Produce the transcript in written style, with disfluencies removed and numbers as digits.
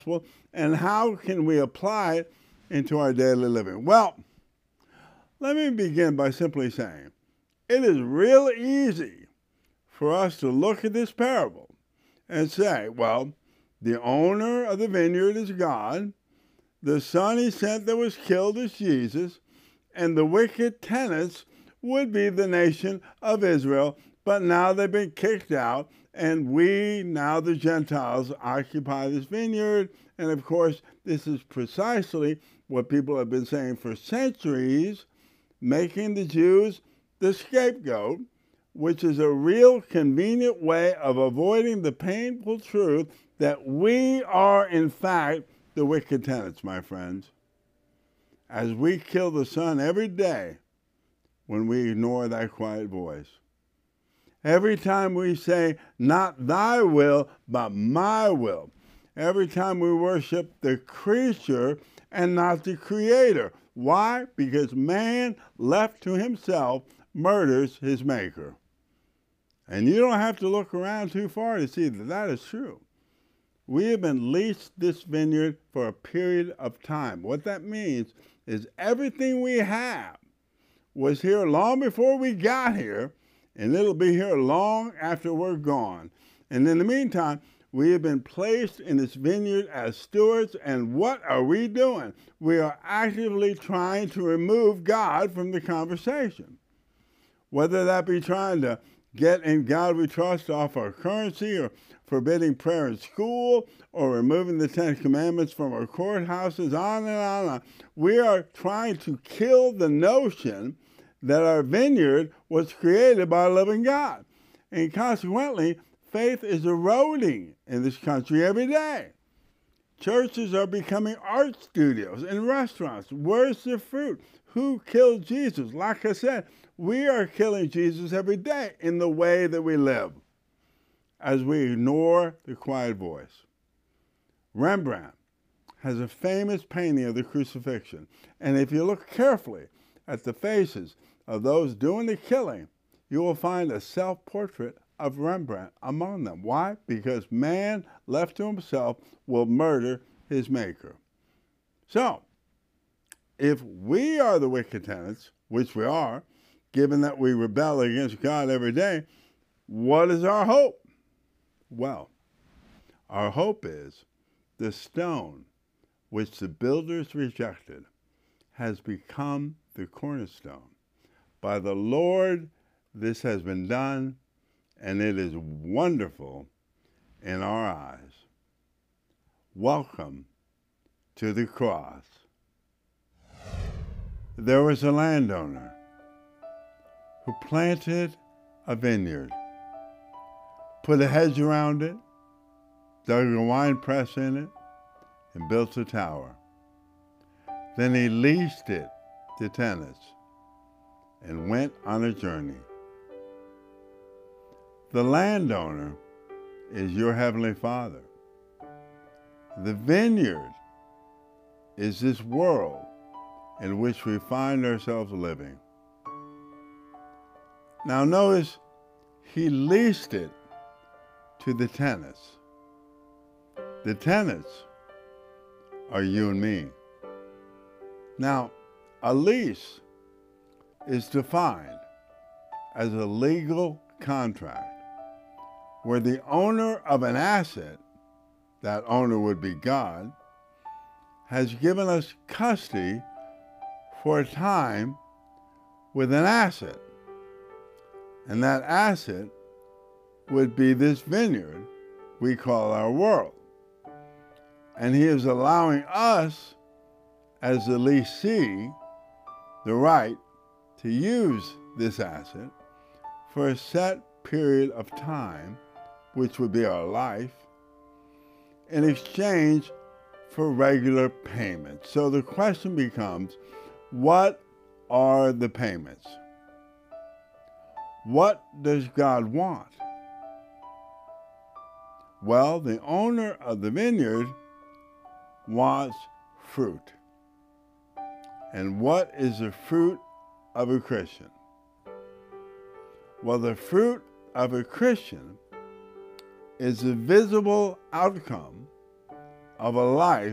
and how can we apply it into our daily living? Well, let me begin by simply saying it is real easy for us to look at this parable and say, well, the owner of the vineyard is God, the son he sent that was killed is Jesus, and the wicked tenants would be the nation of Israel, but now they've been kicked out, and we, now the Gentiles, occupy this vineyard. And of course, this is precisely what people have been saying for centuries, making the Jews the scapegoat, which is a real convenient way of avoiding the painful truth that we are, in fact, the wicked tenants, my friends. As we kill the Son every day when we ignore that quiet voice. Every time we say, not thy will, but my will. Every time we worship the creature and not the creator. Why? Because man, left to himself, murders his maker. And you don't have to look around too far to see that that is true. We have been leased this vineyard for a period of time. What that means is everything we have was here long before we got here, and it'll be here long after we're gone. And in the meantime, we have been placed in this vineyard as stewards, and what are we doing? We are actively trying to remove God from the conversation. Whether that be trying to get in God we trust off our currency, or forbidding prayer in school, or removing the Ten Commandments from our courthouses, on and on and on. We are trying to kill the notion that our vineyard was created by a living God. And consequently, faith is eroding in this country every day. Churches are becoming art studios and restaurants. Where's the fruit? Who killed Jesus? Like I said, we are killing Jesus every day in the way that we live, as we ignore the quiet voice. Rembrandt has a famous painting of the crucifixion, and if you look carefully at the faces of those doing the killing, you will find a self-portrait of Rembrandt among them. Why? Because man, left to himself, will murder his maker. So, if we are the wicked tenants, which we are, given that we rebel against God every day, what is our hope? Well, our hope is the stone which the builders rejected has become the cornerstone. By the Lord this has been done, and it is wonderful in our eyes. Welcome to the cross. There was a landowner who planted a vineyard, put a hedge around it, dug a wine press in it, and built a tower. Then he leased it to tenants and went on a journey. The landowner is your Heavenly Father. The vineyard is this world in which we find ourselves living. Now notice, he leased it to the tenants. The tenants are you and me. Now, a lease is defined as a legal contract where the owner of an asset, that owner would be God, has given us custody for a time with an asset. And that asset would be this vineyard we call our world. And he is allowing us, as the leasee, the right to use this asset for a set period of time, which would be our life, in exchange for regular payments. So the question becomes, what are the payments? What does God want? Well, the owner of the vineyard wants fruit. And what is the fruit of a Christian? Well, the fruit of a Christian is the visible outcome of a life